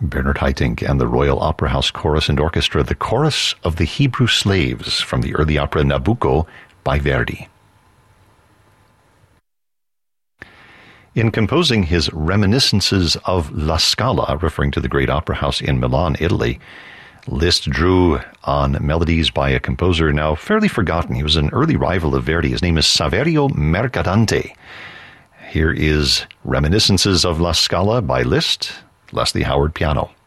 Bernard Haitink and the Royal Opera House Chorus and Orchestra, the Chorus of the Hebrew Slaves from the early opera Nabucco by Verdi. In composing his Reminiscences of La Scala, referring to the great opera house in Milan, Italy, Liszt drew on melodies by a composer now fairly forgotten. He was an early rival of Verdi. His name is Saverio Mercadante. Here is Reminiscences of La Scala by Liszt, Leslie Howard piano.